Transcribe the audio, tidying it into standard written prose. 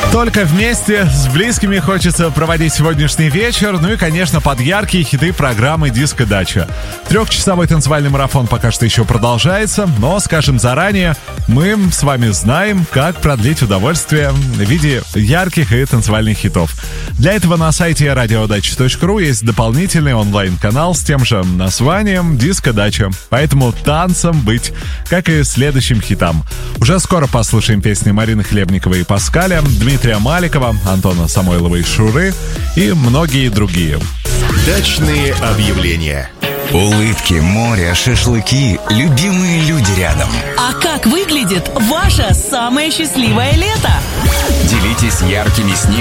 Только вместе с близкими хочется проводить сегодняшний вечер. Ну и, конечно, под яркие хиты программы «Диско-дача». Трехчасовой танцевальный марафон пока что еще продолжается, но, скажем заранее, мы с вами знаем, как продлить удовольствие в виде ярких и танцевальных хитов. Для этого на сайте radiodacha.ru есть дополнительный онлайн-канал с тем же названием «Диско-дача». Поэтому танцем быть, как и следующим хитам. Уже скоро послушаем песни Марины Хлебниковой и Паскаля, Дмитрия Маликова, Антона Самойлова и Шуры и многие другие. Дачные объявления. Улыбки, море, шашлыки, любимые люди рядом. А как выглядит ваше самое счастливое лето? Делитесь яркими снимками